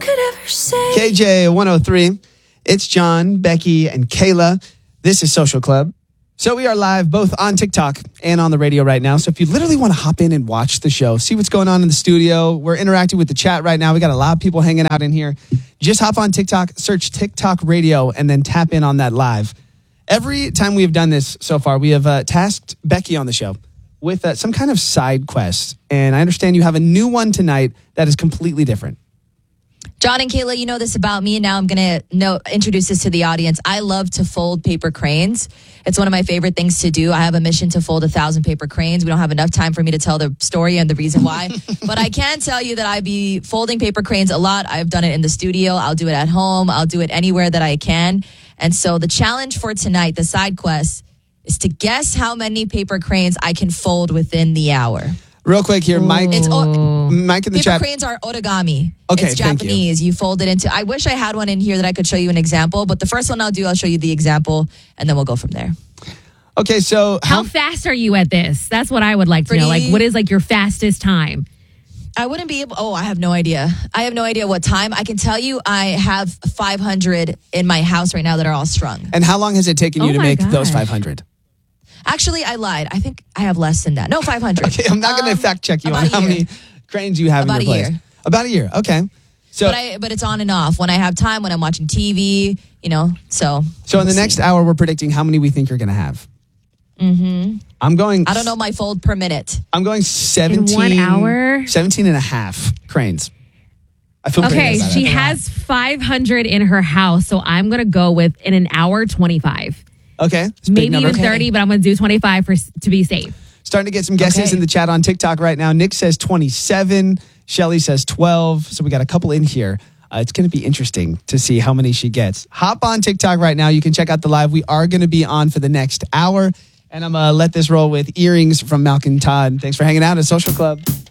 could ever say. KJ 103. It's John, Becky, and Kayla. This is Social Club. So we are live both on TikTok and on the radio right now. So if you literally want to hop in and watch the show, see what's going on in the studio, we're interacting with the chat right now. We got a lot of people hanging out in here. Just hop on TikTok, search TikTok Radio, and then tap in on that live. Every time we have done this so far, we have tasked Becky on the show with some kind of side quest. And I understand you have a new one tonight that is completely different. John and Kayla, you know this about me. Now I'm going to introduce this to the audience. I love to fold paper cranes. It's one of my favorite things to do. I have a mission to fold 1,000 paper cranes. We don't have enough time for me to tell the story and the reason why. But I can tell you that I be folding paper cranes a lot. I've done it in the studio. I'll do it at home. I'll do it anywhere that I can. And so the challenge for tonight, the side quest, is to guess how many paper cranes I can fold within the hour. Real quick here, Mike. Mike in the chat. Paper cranes are origami. Okay, it's Japanese. You fold it into. I wish I had one in here that I could show you an example, but the first one I'll show you the example, and then we'll go from there. Okay, so how fast are you at this? That's what I would like to know. Like, what is like your fastest time? I wouldn't be able. Oh, I have no idea. I have no idea what time. I can tell you, I have 500 in my house right now that are all strung. And how long has it taken you to make those 500? Actually, I lied. I think I have less than that. No, 500. Okay, I'm not going to fact check you on how many cranes you have in your place. About a year. Okay. So, but it's on and off. When I have time, when I'm watching TV, so. So in the next hour, we're predicting how many we think you're going to have. Mm-hmm. I don't know my fold per minute. I'm going 17. In 1 hour? 17 and a half cranes. I feel okay, she has 500 in her house, so I'm going to go with in an hour, 25. Okay. Maybe even 30, but I'm going to do 25 to be safe. Starting to get some guesses in the chat on TikTok right now. Nick says 27. Shelly says 12. So we got a couple in here. It's going to be interesting to see how many she gets. Hop on TikTok right now. You can check out the live. We are going to be on for the next hour. And I'm going to let this roll with Earrings from Malcolm Todd. Thanks for hanging out at Social Club.